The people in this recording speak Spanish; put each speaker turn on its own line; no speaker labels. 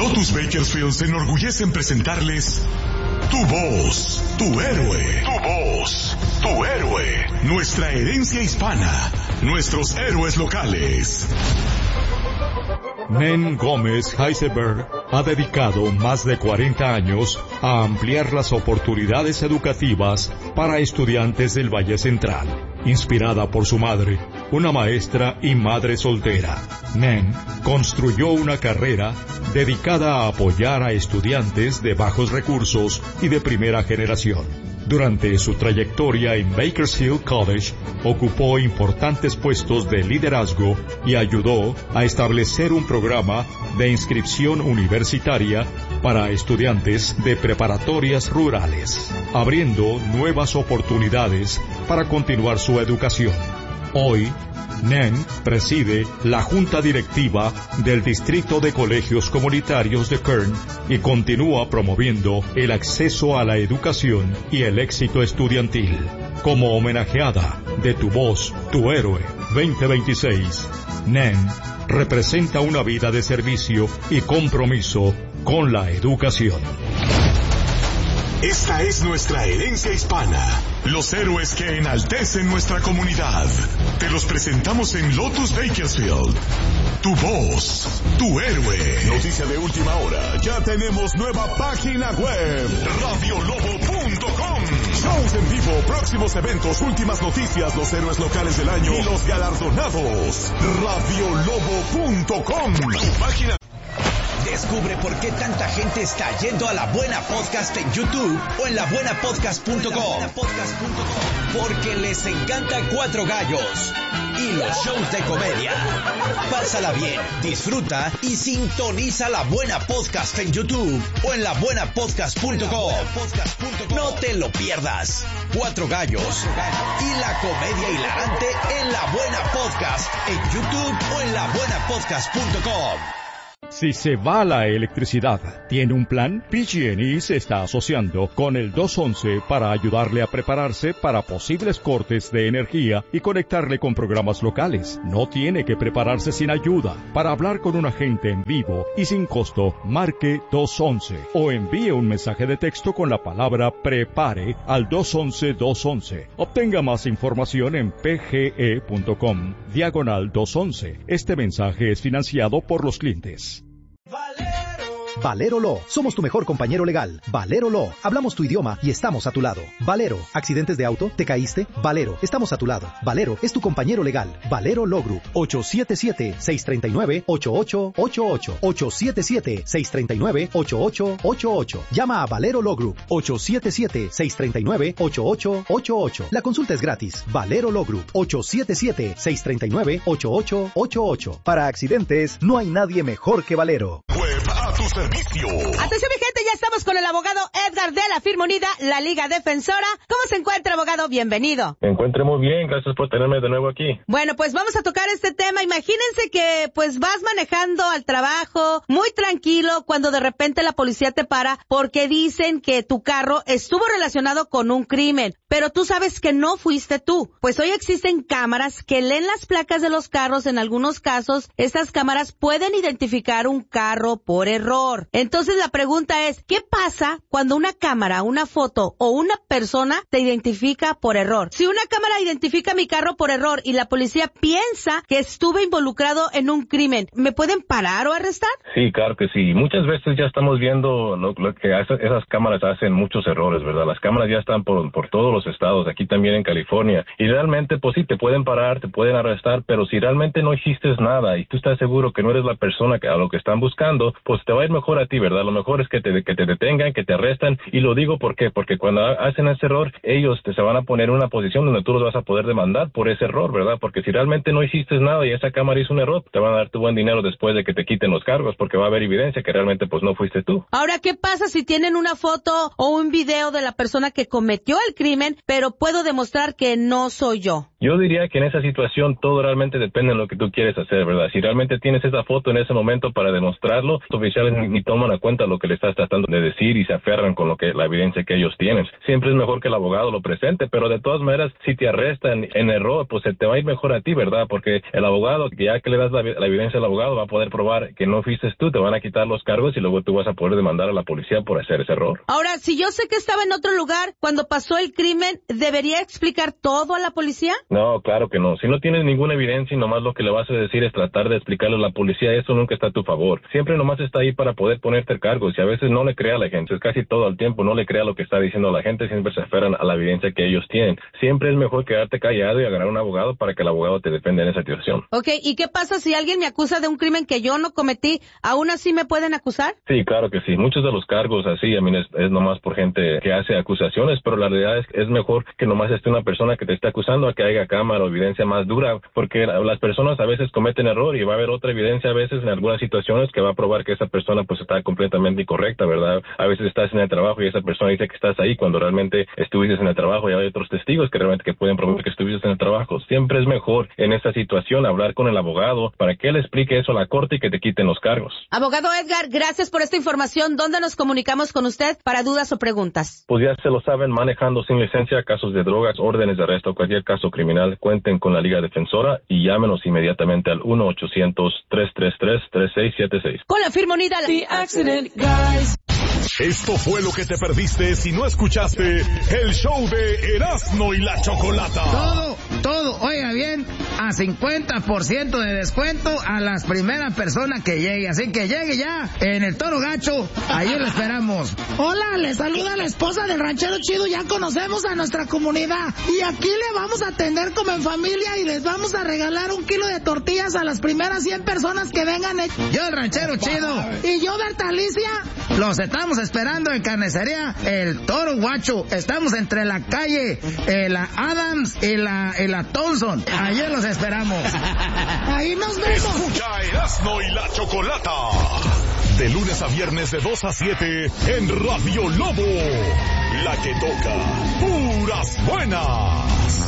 Lotus Bakersfield se enorgullece en presentarles Tu Voz, Tu Héroe. Tu Voz, Tu Héroe. Nuestra herencia hispana, nuestros héroes locales.
Nen Gómez Heisenberg ha dedicado más de 40 años a ampliar las oportunidades educativas para estudiantes del Valle Central. Inspirada por su madre, una maestra y madre soltera, Nen construyó una carrera dedicada a apoyar a estudiantes de bajos recursos y de primera generación. Durante su trayectoria en Bakersfield College, ocupó importantes puestos de liderazgo y ayudó a establecer un programa de inscripción universitaria para estudiantes de preparatorias rurales, abriendo nuevas oportunidades para continuar su educación. Hoy, Nen preside la Junta Directiva del Distrito de Colegios Comunitarios de Kern y continúa promoviendo el acceso a la educación y el éxito estudiantil. Como homenajeada de Tu Voz, Tu Héroe 2026, Nen representa una vida de servicio y compromiso con la educación.
Esta es nuestra herencia hispana, los héroes que enaltecen nuestra comunidad. Te los presentamos en Lotus Bakersfield. Tu Voz, Tu Héroe. Noticia de última hora, ya tenemos nueva página web, radiolobo.com. Shows en vivo, próximos eventos, últimas noticias, los héroes locales del año y los galardonados. radiolobo.com. Tu página.
Descubre por qué tanta gente está yendo a La Buena Podcast en YouTube o en labuenapodcast.com. Porque les encanta Cuatro Gallos y los shows de comedia. Pásala bien, disfruta y sintoniza La Buena Podcast en YouTube o en labuenapodcast.com. No te lo pierdas. Cuatro Gallos y la comedia hilarante en La Buena Podcast en YouTube o en labuenapodcast.com.
Si se va la electricidad, ¿tiene un plan? PG&E se está asociando con el 211 para ayudarle a prepararse para posibles cortes de energía y conectarle con programas locales. No tiene que prepararse sin ayuda. Para hablar con un agente en vivo y sin costo, marque 211 o envíe un mensaje de texto con la palabra PREPARE al 211-211. Obtenga más información en pge.com/211. Este mensaje es financiado por los clientes.
Valero Law, somos tu mejor compañero legal. Valero Law, hablamos tu idioma y estamos a tu lado. Valero, accidentes de auto, ¿te caíste? Valero, estamos a tu lado. Valero es tu compañero legal. Valero Law Group, 877-639-8888. 877-639-8888. Llama a Valero Law Group, 877-639-8888. La consulta es gratis. Valero Law Group, 877-639-8888. Para accidentes, no hay nadie mejor que Valero.
Tu servicio.
Atención mi gente, ya estamos con el abogado Edgar de la firma unida, la Liga Defensora. ¿Cómo se encuentra, abogado? Bienvenido.
Me encuentro muy bien, gracias por tenerme de nuevo aquí.
Bueno, pues vamos a tocar este tema. Imagínense que pues vas manejando al trabajo muy tranquilo cuando de repente la policía te para porque dicen que tu carro estuvo relacionado con un crimen, pero tú sabes que no fuiste tú. Pues hoy existen cámaras que leen las placas de los carros. En algunos casos, estas cámaras pueden identificar un carro por error. Entonces la pregunta es, ¿qué pasa cuando una cámara, una foto o una persona te identifica por error? Si una cámara identifica mi carro por error y la policía piensa que estuve involucrado en un crimen, ¿me pueden parar o arrestar?
Sí, claro que sí. Muchas veces ya estamos viendo lo que esas cámaras hacen muchos errores, ¿verdad? Las cámaras ya están por todos los estados, aquí también en California. Y realmente, pues sí, te pueden parar, te pueden arrestar, pero si realmente no hiciste nada y tú estás seguro que no eres la persona a lo que están buscando, pues te va a ir mejor a ti, ¿verdad? Lo mejor es que te detengan, que te arrestan, y lo digo ¿por qué? Porque cuando hacen ese error, ellos se van a poner en una posición donde tú los vas a poder demandar por ese error, ¿verdad? Porque si realmente no hiciste nada y esa cámara hizo un error, te van a dar tu buen dinero después de que te quiten los cargos, porque va a haber evidencia que realmente pues no fuiste tú.
Ahora, ¿qué pasa si tienen una foto o un video de la persona que cometió el crimen, pero puedo demostrar que no soy yo?
Yo diría que en esa situación todo realmente depende de lo que tú quieres hacer, ¿verdad? Si realmente tienes esa foto en ese momento para demostrarlo, los oficiales ni toman a cuenta lo que le estás tratando de decir y se aferran con la evidencia que ellos tienen. Siempre es mejor que el abogado lo presente, pero de todas maneras, si te arrestan en error, pues se te va a ir mejor a ti, ¿verdad? Porque el abogado, ya que le das la evidencia al abogado, va a poder probar que no fuiste tú, te van a quitar los cargos y luego tú vas a poder demandar a la policía por hacer ese error.
Ahora, si yo sé que estaba en otro lugar cuando pasó el crimen, ¿debería explicar todo a la policía?
No, claro que no. Si no tienes ninguna evidencia y nomás lo que le vas a decir es tratar de explicarle a la policía, eso nunca está a tu favor. Siempre nomás está ahí para poder ponerte cargos y a veces no le crea a la gente, es casi todo el tiempo, no le crea lo que está diciendo la gente, siempre se aferran a la evidencia que ellos tienen. Siempre es mejor quedarte callado y agarrar un abogado para que el abogado te defienda en esa situación.
Ok, ¿y qué pasa si alguien me acusa de un crimen que yo no cometí? ¿Aún así me pueden acusar?
Sí, claro que sí. Muchos de los cargos así, es nomás por gente que hace acusaciones, pero la realidad es mejor que nomás esté una persona que te esté acusando a que haya cámara o evidencia más dura, porque las personas a veces cometen error y va a haber otra evidencia a veces en algunas situaciones que va a probar que esa persona pues está completamente incorrecta, ¿verdad? A veces estás en el trabajo y esa persona dice que estás ahí cuando realmente estuviste en el trabajo y hay otros testigos que realmente que pueden probar que estuviste en el trabajo. Siempre es mejor en esa situación hablar con el abogado para que él explique eso a la corte y que te quiten los cargos.
Abogado Edgar, gracias por esta información. ¿Dónde nos comunicamos con usted para dudas o preguntas?
Pues ya se lo saben, manejando sin licencia, casos de drogas, órdenes de arresto, cualquier caso criminal, cuenten con la Liga Defensora y llámenos inmediatamente al 1-800-333-3676.
Con la firma unida.
The Accident Guys.
Esto fue lo que te perdiste si no escuchaste el show de Erasmo y la Chocolata.
Todo, oiga bien, a 50% de descuento a las primeras personas que llegue. Así que llegue ya en el Toro Gacho, ahí lo esperamos.
Hola, le saluda la esposa del ranchero chido, ya conocemos a nuestra comunidad. Y aquí le vamos a atender como en familia y les vamos a regalar 1 kilo de tortillas a las primeras 100 personas que vengan.
Yo el ranchero chido.
Y yo Bertalicia.
Los estamos esperando en Carnicería El Toro Guacho. Estamos entre la calle la Adams y la Thompson. Ayer los esperamos.
Ahí nos vemos.
Escucha Erasmo y la Chocolata. De lunes a viernes de 2 a 7 en Radio Lobo. La que toca puras buenas.